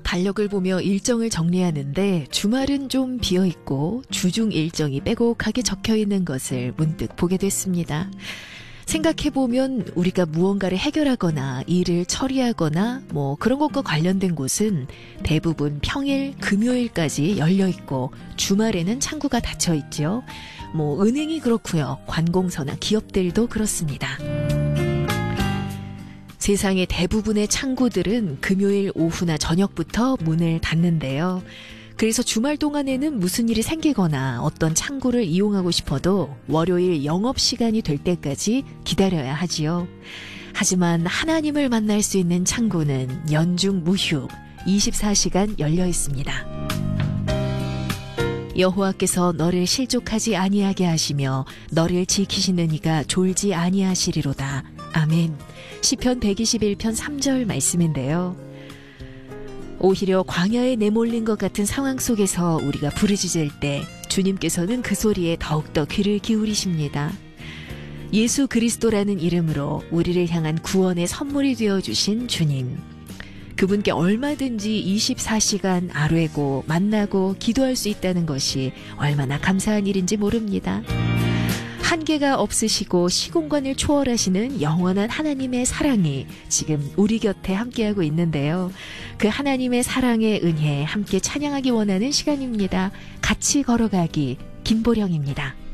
달력을 보며 일정을 정리하는데 주말은 좀 비어있고 주중 일정이 빼곡하게 적혀있는 것을 문득 보게 됐습니다. 생각해보면 우리가 무언가를 해결하거나 일을 처리하거나 그런 것과 관련된 곳은 대부분 평일, 금요일까지 열려있고 주말에는 창구가 닫혀있죠. 은행이 그렇고요. 관공서나 기업들도 그렇습니다. 세상의 대부분의 창구들은 금요일 오후나 저녁부터 문을 닫는데요. 그래서 주말 동안에는 무슨 일이 생기거나 어떤 창구를 이용하고 싶어도 월요일 영업시간이 될 때까지 기다려야 하지요. 하지만 하나님을 만날 수 있는 창구는 연중 무휴 24시간 열려 있습니다. 여호와께서 너를 실족하지 아니하게 하시며 너를 지키시는 이가 졸지 아니하시리로다. 아멘. 시편 121편 3절 말씀인데요. 오히려 광야에 내몰린 것 같은 상황 속에서 우리가 부르짖을 때 주님께서는 그 소리에 더욱더 귀를 기울이십니다. 예수 그리스도라는 이름으로 우리를 향한 구원의 선물이 되어주신 주님. 그분께 얼마든지 24시간 아뢰고 만나고 기도할 수 있다는 것이 얼마나 감사한 일인지 모릅니다. 한계가 없으시고 시공간을 초월하시는 영원한 하나님의 사랑이 지금 우리 곁에 함께하고 있는데요. 그 하나님의 사랑의 은혜 함께 찬양하기 원하는 시간입니다. 같이 걸어가기 김보령입니다.